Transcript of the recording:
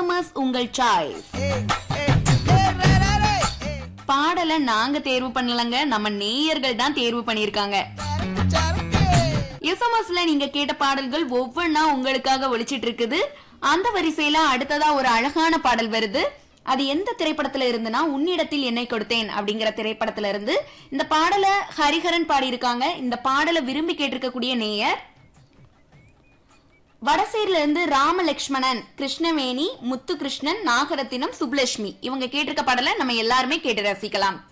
SMS உங்கள் choice. பாடலை நாங்க தேர்வு பண்ணலங்க, நம்ம நேயர்கள் தான் தேர்வு பண்ணிருக்காங்க. எஸ்எம்எஸ்ல நீங்க கேட்ட பாடல்கள் ஒவ்வொன்னா உங்களுக்காக ஒலிச்சிட்டு இருக்குது. அந்த வரிசையில அடுத்ததா ஒரு அழகான பாடல் வருது. அது எந்த திரைப்படத்துல இருந்துன்னா உன்னிடத்தில் என்னை கொடுத்தேன் அப்படிங்கிற திரைப்படத்துல இருந்து. இந்த பாடலை ஹரிஹரன் பாடி இருக்காங்க. இந்த பாடலை விரும்பி கேட்டிருக்கக்கூடிய நேயர் வடசேரில இருந்து ராமலட்சுமணன், கிருஷ்ணவேணி, முத்துகிருஷ்ணன், நாகரத்தினம், சுப்லட்சுமி இவங்க கேட்டிருக்க பாடலை நம்ம எல்லாருமே கேட்டு ரசிக்கலாம்.